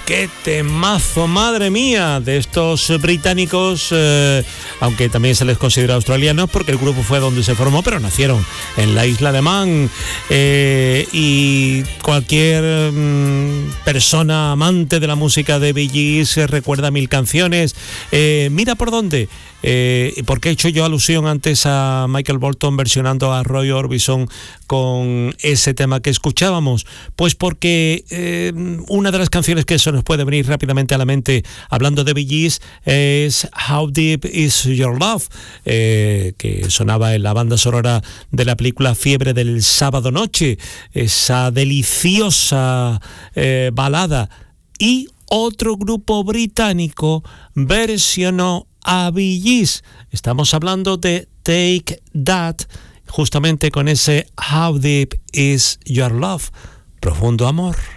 qué temazo, madre mía, de estos británicos, aunque también se les considera australianos porque el grupo fue donde se formó, pero nacieron en la isla de Man, y cualquier persona amante de la música de Bee Gees recuerda mil canciones. Mira por dónde. ¿Por qué he hecho yo alusión antes a Michael Bolton versionando a Roy Orbison con ese tema que escuchábamos? Pues porque una de las canciones que se nos puede venir rápidamente a la mente hablando de Bee Gees es How Deep Is Your Love, que sonaba en la banda sonora de la película Fiebre del sábado noche, esa deliciosa balada. Y otro grupo británico versionó a Bee Gees. Estamos hablando de Take That, justamente con ese How Deep Is Your Love, profundo amor.